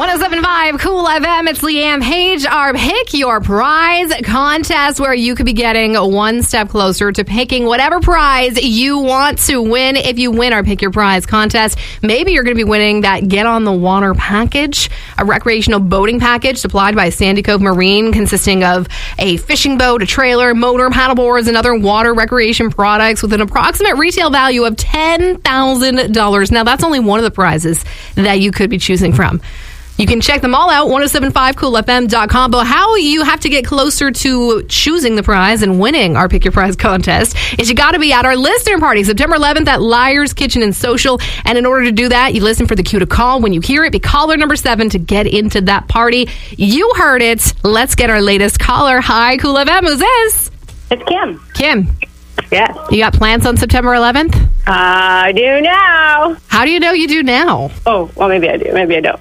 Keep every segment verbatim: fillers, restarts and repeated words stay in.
one oh seven point five Cool F M. It's Leanne Page. Our Pick Your Prize contest, where you could be getting one step closer to picking whatever prize you want to win. If you win our Pick Your Prize contest, maybe you're going to be winning that Get on the Water package, a recreational boating package supplied by Sandy Cove Marine, consisting of a fishing boat, a trailer, motor, paddleboards, and other water recreation products with an approximate retail value of ten thousand dollars. Now, that's only one of the prizes that you could be choosing from. You can check them all out, ten seventy-five cool f m dot com. But how you have to get closer to choosing the prize and winning our Pick Your Prize contest is you got to be at our listener party, September eleventh at Liars Kitchen and Social. And in order to do that, you listen for the cue to call. When you hear it, be caller number seven to get into that party. You heard it. Let's get our latest caller. Hi, Cool F M. Who's this? It's Kim. Kim. Yes. You got plans on September eleventh? I do now. How do you know you do now? Oh, well, maybe I do. Maybe I don't.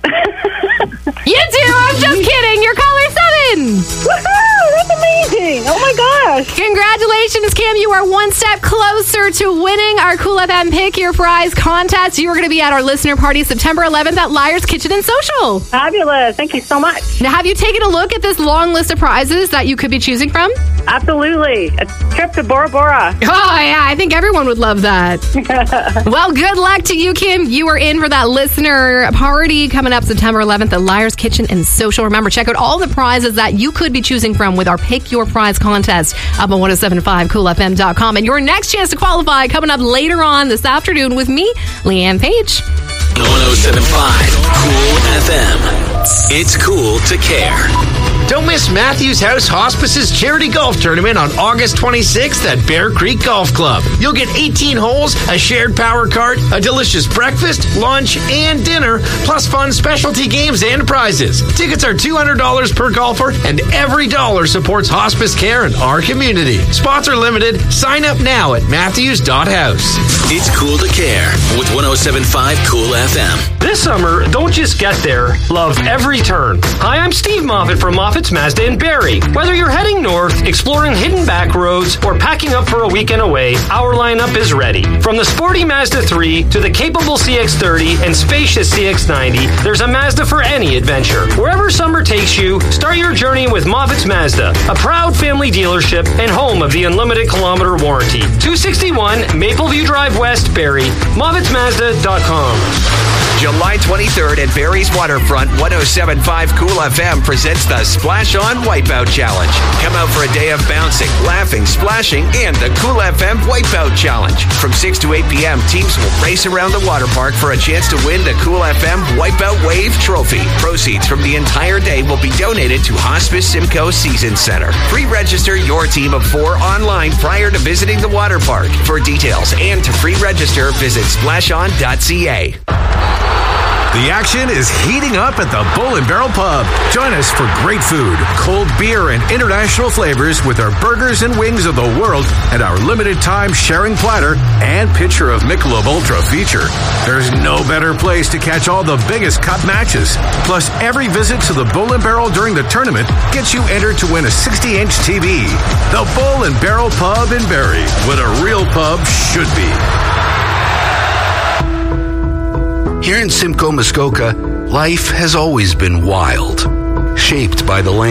You do! I'm just kidding. You're caller seven. Woohoo! That's amazing. Oh, my gosh. Congratulations, Kim. You are one step closer to winning our Cool F M Pick Your Prize contest. You are going to be at our listener party September eleventh at Liars Kitchen and Social. Fabulous. Thank you so much. Now, have you taken a look at this long list of prizes that you could be choosing from? Absolutely. A trip to Bora Bora. Oh, yeah. I think everyone would love that. Well, good luck to you, Kim. You are in for that listener party coming up September eleventh at Liars Kitchen and Social. Remember, check out all the prizes that you could be choosing from with our Pick Your Prize contest up on ten seventy-five cool f m dot com. And your next chance to qualify coming up later on this afternoon with me, Leanne Page. one oh seven point five Cool F M. It's cool to care. Don't miss Matthews House Hospice's charity golf tournament on August twenty-sixth at Bear Creek Golf Club. You'll get eighteen holes, a shared power cart, a delicious breakfast, lunch, and dinner, plus fun specialty games and prizes. Tickets are two hundred dollars per golfer, and every dollar supports hospice care in our community. Spots are limited. Sign up now at matthews dot house. It's cool to care with one oh seven point five Cool F M. This summer, don't just get there, love every turn. Hi, I'm Steve Moffitt from Moffitt's Mazda in Barrie. Whether you're heading north, exploring hidden back roads, or packing up for a weekend away, our lineup is ready. From the sporty Mazda three to the capable C X thirty and spacious C X ninety, there's a Mazda for any adventure. Wherever summer takes you, start your journey with Moffitt's Mazda, a proud family dealership and home of the unlimited kilometer warranty. two sixty-one Mapleview Drive West, Barrie, Moffitt's Mazda dot com. July twenty-third at Barrie's Waterfront, ten seventy-five Cool F M presents the Splash On Wipeout Challenge. Come out for a day of bouncing, laughing, splashing, and the Cool F M Wipeout Challenge. From six to eight p.m., teams will race around the water park for a chance to win the Cool F M Wipeout Wave Trophy. Proceeds from the entire day will be donated to Hospice Simcoe Season Center. Pre-register your team of four online prior to visiting the water park. For details and to pre-register, visit splash on dot c a. The action is heating up at the Bull and Barrel Pub. Join us for great food, cold beer, and international flavors with our burgers and wings of the world and our limited time sharing platter and pitcher of Michelob Ultra feature. There's no better place to catch all the biggest cup matches. Plus, every visit to the Bull and Barrel during the tournament gets you entered to win a sixty-inch T V. The Bull and Barrel Pub in Barrie, what a real pub should be. Here in Simcoe, Muskoka, life has always been wild, shaped by the land.